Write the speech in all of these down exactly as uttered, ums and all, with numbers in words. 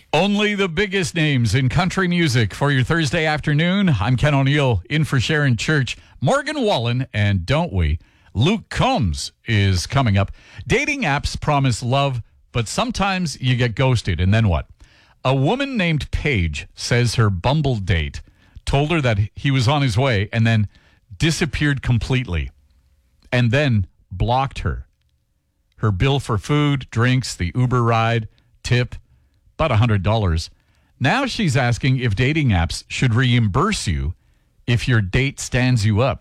Only the biggest names in country music for your Thursday afternoon. I'm Ken O'Neill, in for Sharon Church, Morgan Wallen, and don't we, Luke Combs is coming up. Dating apps promise love, but sometimes you get ghosted, and then what? A woman named Paige says her Bumble date told her that he was on his way and then disappeared completely and then blocked her. Her bill for food, drinks, the Uber ride, tip, about one hundred dollars. Now she's asking if dating apps should reimburse you if your date stands you up.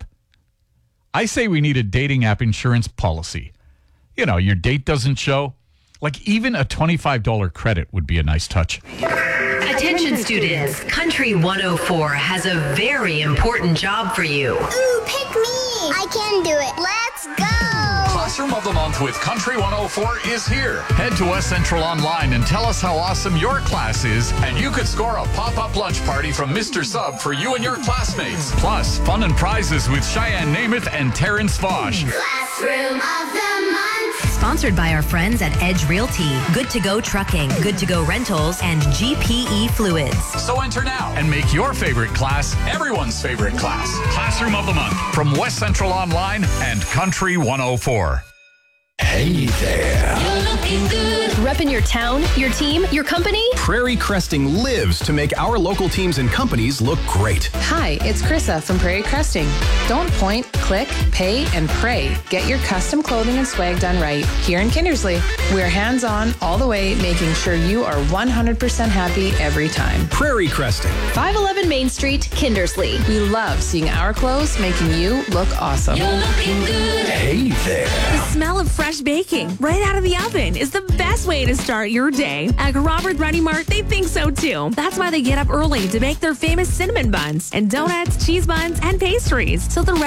I say we need a dating app insurance policy. You know, your date doesn't show. Like even a twenty-five dollars credit would be a nice touch. Attention students, Country one oh four has a very important job for you. Ooh, pick me! I can do it. Let's go! Classroom of the Month with Country one oh four is here. Head to West Central Online and tell us how awesome your class is, and you could score a pop-up lunch party from Mister Sub for you and your classmates. Plus, fun and prizes with Cheyenne Namath and Terrence Vosh. Classroom of the Month. Sponsored by our friends at Edge Realty, Good to Go Trucking, Good to Go Rentals, and G P E Fluids. So enter now and make your favorite class everyone's favorite class. Classroom of the Month from West Central Online and Country one oh four. Hey there. You're looking good. Repping your town, your team, your company? Prairie Cresting lives to make our local teams and companies look great. Hi, it's Krissa from Prairie Cresting. Don't point, click, pay, and pray. Get your custom clothing and swag done right here in Kindersley. We're hands-on all the way, making sure you are one hundred percent happy every time. Prairie Cresting. five eleven Main Street, Kindersley. We love seeing our clothes making you look awesome. You're looking good. Hey there. The smell of fresh baking right out of the oven is the best way to start your day. At Robert Ready Mart, they think so too. That's why they get up early to make their famous cinnamon buns and donuts, cheese buns, and pastries. So the